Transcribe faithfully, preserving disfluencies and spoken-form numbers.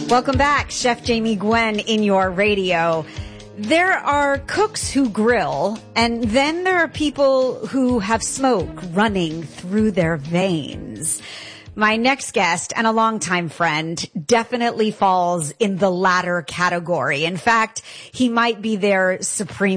Welcome back, Chef Jamie Gwen in your radio. There are cooks who grill, and then there are people who have smoke running through their veins. My next guest and a longtime friend definitely falls in the latter category. In fact, he might be their supreme